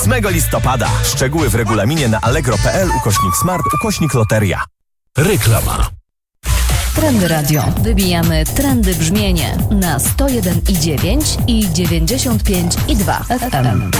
8 listopada. Szczegóły w regulaminie na allegro.pl/smart/loteria. Reklama. Trendy Radio. Wybijamy trendy brzmienie na 101,9 i 95,2 FM.